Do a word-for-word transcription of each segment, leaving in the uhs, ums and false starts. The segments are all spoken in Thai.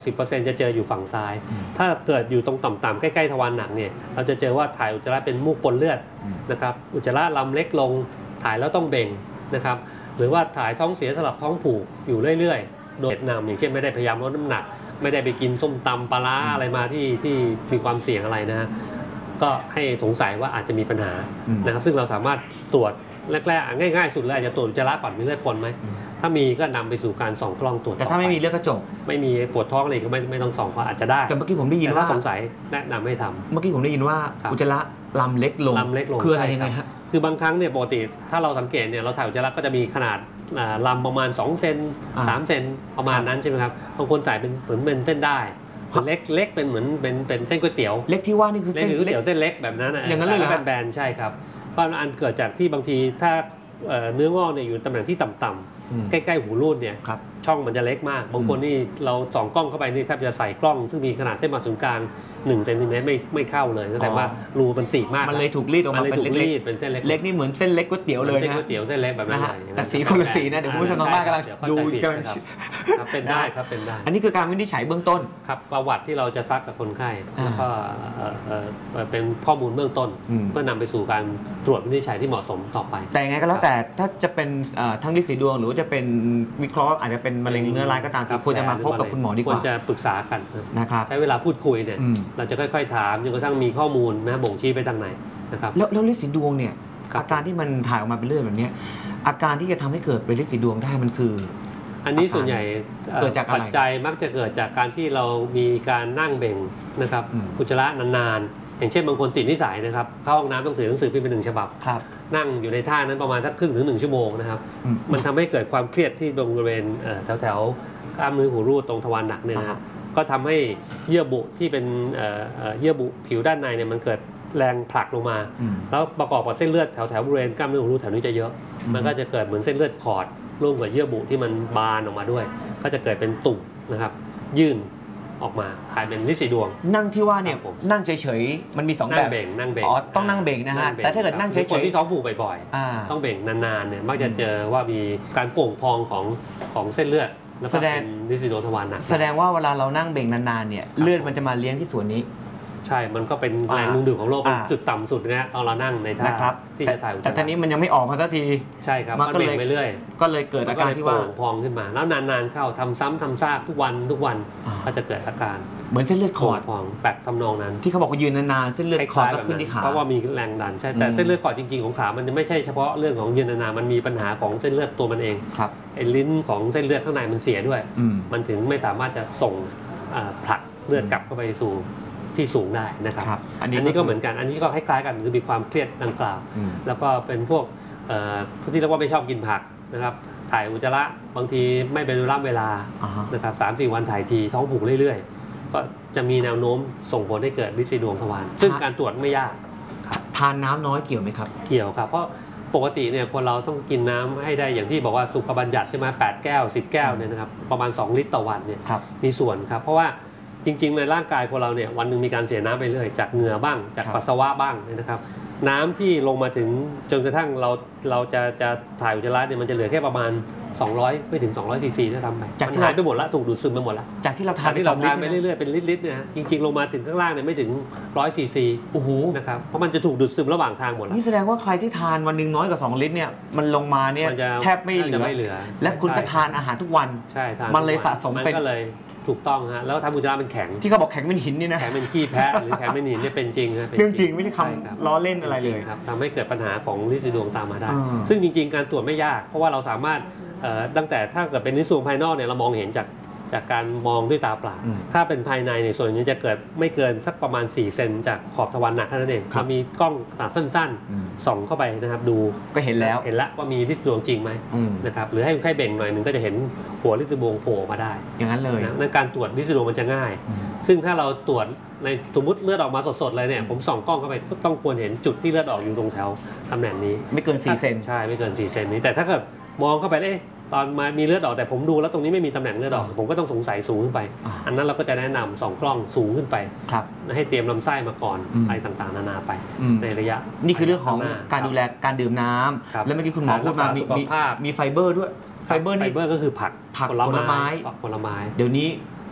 สิบเปอร์เซ็นต์ จะเจออยู่ฝั่งซ้ายถ้าเกิดอยู่ตรงต่ำๆใกล้ๆทวารหนักเนี่ยเราจะเจอว่าถ่ายอุจจาระเป็นมูกปนเลือดนะครับอุจจาระลำเล็กลงถ่ายแล้วต้องเบ่งนะครับหรือว่าถ่ายท้องเสียสลับท้องผูกอยู่เรื่อยๆโดยนำอย่างเช่นไม่ได้พยายามลดน้ำหนักไม่ได้ไปกินส้มตำปลาร้าอะไรมาที่ที่มีความเสี่ยงอะไรนะฮะก็ให้สงสัยว่าอาจจะมีปัญหานะครับซึ่งเราสามารถตรวจแรกๆง่ายๆสุดเลยอาจจะตรวจอุจจาระก่อนมีเลือดปนไหมถ้ามีก็นำไปสู่การส่องกล้องตรวจแต่ถ้าไม่มีเลือดกระจกไม่มีปวดท้องอะไรก็ไม่ไม่ต้องส่องเพราะอาจจะได้แต่เมื่อกี้ผมได้ยินว่าสงสัยแนะนำให้ทำเมื่อกี้ผมได้ยินว่าอุจจาระลำเล็กลงลำเล็กลงคืออะไรยังไงครับคือบางครั้งเนี่ยปกติถ้าเราสังเกตเนี่ยเราถ่ายอุจจาระก็จะมีขนาดลำประมาณสองเซนสามเซนประมาณนั้นใช่ไหมครับบางคนใส่เป็นเหมือนเป็นเส้นได้เล็กเล็กเป็นเหมือนเป็นเป็นเส้นก๋วยเตี๋ยวเล็กที่ว่านี่คือเส้นก๋วยเตี๋ยวเส้นเล็กแบบนั้นอย่างนั้นเลยเหรอแบนๆใช่ครับเพราะอันเกิดจากที่บางทีถ้าเนื้องอกเนี่ยอยู่ตำแหน่งที่ต่ำๆใกล้ๆหูรูดเนี่ยช่องมันจะเล็กมากบางคนนี่เราส่องกล้องเข้าไปนี่แทบจะใส่กล้องซึ่งมีขนาดเส้นผ่าศูนย์กลางหนึ่งเซนติเมตรไม่ไม่เข้าเลยแสดงว่ารูมันตีมากมันเลยถูกรีดออกมาเป็นเล็กๆเป็นเส้นเล็กเล็กนี่เหมือนเส้นเล็กก๋วยเตี๋ยวเลยนะเส้นก๋วยเตี๋ยวเส้นเล็กแบบนั้นเลยแต่สีคนละสีนะเดี๋ยวคุณผู้ชมทางบ้านกำลังดูกำลังเป็นได้ครับเป็นได้อันนี้คือการวินิจฉัยเบื้องต้นครับประวัติที่เราจะซักกับคนไข้แล้วก็เป็นข้อมูลเบื้องต้นเพื่อนำไปสู่การตรวจวินิจฉัยที่เหมาะสมต่อไปแต่ยังไงก็แล้วแต่ถ้าจะเป็นทั้งฤทธิ์สีดวงหรือจะเป็นวิเคราะห์อาจจะเป็นมะเร็งเนื้อร้ายก็ตามควรจะมาพบกับคุณหมอดีกว่าควรจะปรึกษากันนะครับใช้เวลาพูดคุยเนี่ยเราจะค่อยๆถามจนกระทั่งมีข้อมูลนะบ่งชี้ไปทางไหนนะครับแล้วแล้วฤทธิ์สีดวงเนี่ยอาการที่มันถ่ายออกมาเป็นเลือดแบบนี้อาการที่จะทำให้เกิดเป็นฤทธิ์สีดวงได้มันคืออันนี้ส่วนใหญ่เกิดจากอะไรปัจจัยมักจะเกิดจากการที่เรามีการนั่งเบ่งนะครับอุจจาระนานๆอย่างเช่นบางคนติดนิสัยนะครับเข้าห้องน้ำต้องถือหนังสือพิมพ์เป็นหนึ่งฉบับนั่งอยู่ในท่านั้นประมาณสักครึ่งถึงหนึ่งชั่วโมงนะครับมันทำให้เกิดความเครียดที่บริเวณแถวๆกล้ามเนื้อหูรูดตรงทวารหนักเนี่ยนะครับก็ทำให้เยื่อบุที่เป็นเยื่อบุผิวด้านในเนี่ยมันเกิดแรงผลักลงมาแล้วประกอบกับเส้นเลือดแถวแถวบริเวณกล้ามเนื้อหูรูดแถวนี้จะเยอะมันก็จะเกิดเหมือนเส้นเลือดขอดร่วมกับเยื่อบุที่มันบานออกมาด้วยก็จะเกิดเป็นตุ่มนะครับยื่นออกมากลายเป็นฤทธิ์สีดวงนั่งที่ว่าเนี่ยนั่งเฉยๆมันมีสองแบบนั่งเบ่งนั่งเบ่งอ๋อต้องนั่งเบ่งนะฮะแต่ถ้าเกิดนั่งเฉยๆคนที่ท้องผูกบ่อยๆต้องเบ่งนานๆเนี่ยมักจะเจอว่ามีการโป่งพองของของเส้นเลือดแสดงฤทธิ์สีดวงทวารหนักแสดงว่าเวลาเรานั่งเบ่งนานๆเนี่ยเลือดมันจะมาเลี้ยงที่ส่วนนี้ใช่มันก็เป็นแรงดึงดูดของโลกจุดต่ำสุดนะตอนเรานั่งในท่าที่จะถ่ายแต่ทีนี้มันยังไม่ออกมาสักทีใช่ครับมันเบ่งไปเรื่อยก็เลยเกิดอาการที่ว่าพองขึ้นมาแล้วนานๆเข้าทำซ้ำทำซากทุกวันทุกวันก็จะเกิดอาการเหมือนเส้นเลือดขอดพองแบบทำนองนั้นที่เขาบอกว่ายืนนานๆเส้นเลือดขอดก็ขึ้นที่ขาเพราะว่ามีแรงดันใช่แต่เส้นเลือดขอดจริงๆของขามันจะไม่ใช่เฉพาะเรื่องของยืนนานๆมันมีปัญหาของเส้นเลือดตัวมันเองไอ้ลิ้นของเส้นเลือดข้างในมันเสียด้วยมันถึงไม่สามารถจะส่งผลักเลือดกลับเข้าไปสู่ที่สูงได้นะครับอันนี้ก็เหมือนกันอันนี้ก็คล้ายๆกันคือมีความเครียดดังกล่าวแล้วก็เป็นพวกที่เรียกว่าไม่ชอบกินผักนะครับถ่ายอุจจาระบางทีไม่เป็นเวลานะครับสามสี่วันถ่ายทีท้องผูกเรื่อยๆก็จะมีแนวโน้มส่งผลให้เกิดฤทธิ์สีดวงทวารซึ่งการตรวจไม่ยากทานน้ำน้อยเกี่ยวไหมครับเกี่ยวครับเพราะปกติเนี่ยคนเราต้องกินน้ำให้ได้อย่างที่บอกว่าสุขบัญญัติใช่ไหมแปดแก้วสิบแก้วเนี่ยนะครับประมาณสองลิตรต่อวันเนี่ยมีส่วนครับเพราะว่าจริงๆในร่างกายคนเราเนี่ยวันหนึ่งมีการเสียน้ำไปเรื่อยจากเหงื่อบ้างจากปัสสาวะบ้างนะครับน้ำที่ลงมาถึงจนกระทั่งเราเราจะจะถ่ายอุจจาระเนี่ยมันจะเหลือแค่ประมาณสองร้อยไม่ถึงสองร้อยซีซีด้วยซ้ำไปมันหายไปหมดละถูกดูดซึมไปหมดละจากที่เราทานที่เราทานไปเรื่อยๆเป็นลิตรๆเนี่ยจริงๆลงมาถึงข้างล่างเนี่ยไม่ถึงร้อยซีซีโอ้โหนะครับเพราะมันจะถูกดูดซึมระหว่างทางหมดละนี่แสดงว่าใครที่ทานวันนึงน้อยกว่าสองลิตรเนี่ยมันลงมาเนี่ยแทบไม่เหลือและคุณก็ทานอาหารทุกวันใช่มันเลยสะสมเป็นก็เลยถูกต้องฮะแล้วทำอุจจาระเป็นแข็งที่เขาบอกแข็งเป็นหินนี่นะแข็งเป็นขี้แพะหรือแข็งเป็นหินเนี่ยเป็นจริงครับเรื่องจริงไม่ใช่คำล้อเล่นอะไรเลยครับทำให้เกิดปัญหาของฤทธิ์สีดวงตามมาได้ซึ่งจริงๆการตรวจไม่ยากเพราะว่าเราสามารถตั้งแต่ถ้าเกิดเป็นฤทธิ์สีดวงภายนอกเนี่ยเรามองเห็นจากจากการมองด้วยตาเปล่าถ้าเป็นภายในในส่วนนี้จะเกิดไม่เกินสักประมาณสี่เซนจากขอบทวารหนักเท่านั้นเองเรามีกล้องขนาดสั้นๆส่องเข้าไปนะครับดูก็เห็นแล้วเห็นแล้วว่ามีฤทธิ์สีดวงจริงไหมนะครับหรือให้คนไข้เบ่งหน่อยหนึ่งก็จะเห็นหัวฤทธิ์สีดวงโผล่มาได้อย่างนั้นเลยนั่นการตรวจฤทธิ์สีดวงมันจะง่ายซึ่งถ้าเราตรวจในสมมติเลือดออกมาสดๆเลยเนี่ยผมส่องกล้องเข้าไปก็ต้องควรเห็นจุดที่เลือดออกอยู่ตรงแถวตำแหน่งนี้ไม่เกินสี่เซนใช่ไม่เกินสี่เซนนี้แต่ถ้าเกิดมองเข้าไปเอ๊ะตอนมามีเลือดออกแต่ผมดูแล้วตรงนี้ไม่มีตำแหน่งเลือดออกผมก็ต้องสงสัยสูงขึ้นไปอันนั้นเราก็จะแนะนำส่องกล้องสูงขึ้นไปให้เตรียมลำไส้มาก่อนอะไรต่างๆนานาไปในระยะนี่คือเรื่องของการดูแลการดื่มน้ำแล้วเมื่อกี้คุณหมอพูดมามีมีไฟเบอร์ด้วยไฟเบอร์นี่ไฟเบอร์ก็คือผักผักผลไม้ผลไม้เดี๋ยวนี้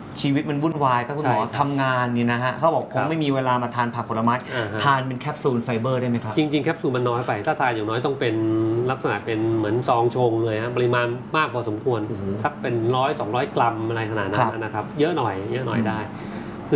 ชีวิตมันวุ่นวายครับคุณหมอทำงานนี่นะฮะเขาบอกคงไม่มีเวลามาทานผักผลไม้ทานเป็นแคปซูลไฟเบอร์ได้ไหมครับจริงๆแคปซูลมันน้อยไปถ้าทานอย่างน้อยต้องเป็นลักษณะเป็นเหมือนซองชงเลยครับปริมาณมากพอสมควรสักเป็นร้อยสองร้อยกรัมอะไรขนาดนั้นนะครับเยอะหน่อยเยอะหน่อยได้